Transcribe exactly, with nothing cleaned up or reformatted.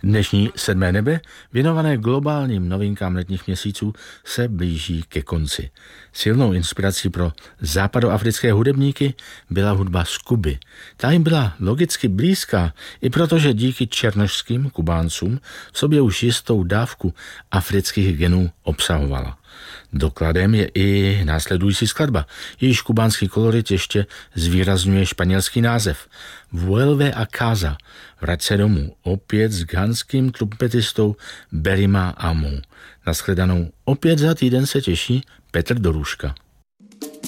Dnešní sedmé nebe, věnované globálním novinkám letních měsíců, se blíží ke konci. Silnou inspirací pro západoafrické hudebníky byla hudba z Kuby. Ta jim byla logicky blízká, i protože díky černošským Kubáncům v sobě už jistou dávku afrických genů obsahovala. Dokladem je i následující skladba. Jejíž kubánský kolorit ještě zvýrazňuje španělský název. Vuelve a casa, vrať se domů, opět s ghanským trumpetistou Berima Amou. Nashledanou opět za týden se těší Petr Dorůžka.